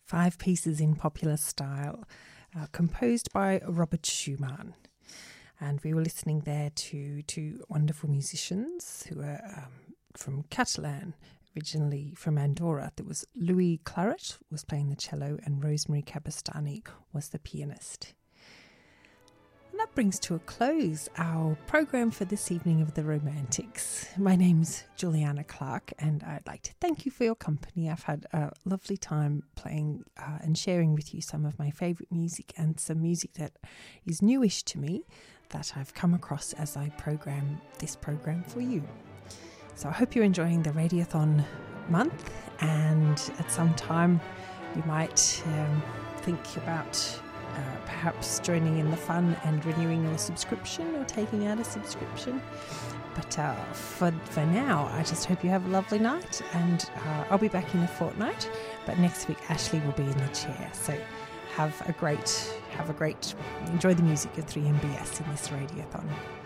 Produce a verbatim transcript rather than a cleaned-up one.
five pieces in popular style, uh, composed by Robert Schumann. And we were listening there to two wonderful musicians who are um, from Catalan, originally from Andorra. There was Louis Claret was playing the cello and Rosemary Cabestany was the pianist. And that brings to a close our program for this evening of The Romantics. My name's Juliana Clark, and I'd like to thank you for your company. I've had a lovely time playing uh, and sharing with you some of my favourite music and some music that is newish to me that I've come across as I program this program for you. So I hope you're enjoying the Radiothon month, and at some time you might um, think about uh, perhaps joining in the fun and renewing your subscription or taking out a subscription. But uh, for, for now, I just hope you have a lovely night, and uh, I'll be back in a fortnight. But next week, Ashley will be in the chair. So have a great, have a great, enjoy the music of three M B S in this Radiothon.